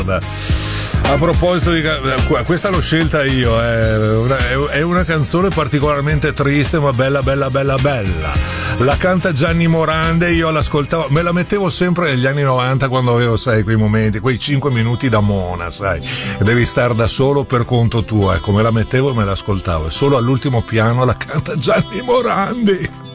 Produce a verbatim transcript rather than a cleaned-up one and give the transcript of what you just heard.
A proposito di questa l'ho scelta io, è una, è una canzone particolarmente triste ma bella bella bella bella. La canta Gianni Morandi, io l'ascoltavo, me la mettevo sempre negli anni novanta quando avevo, sai, quei momenti, quei cinque minuti da mona, sai, devi star da solo per conto tuo, ecco, me la mettevo e me l'ascoltavo, e solo all'ultimo piano la canta Gianni Morandi.